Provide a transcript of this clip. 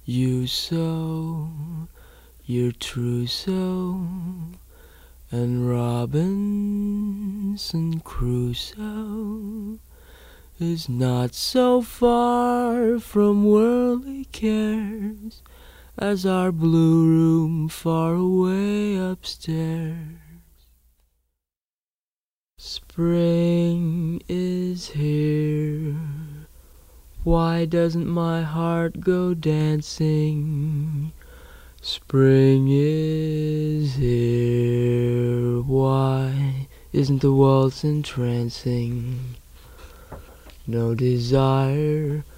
You sow your trousseau, and Robinson Crusoe is not so far from worldly cares as our blue room far away upstairs. Spring is here. Why doesn't my heart go dancing? Spring is here. Why isn't the waltz entrancing? No desire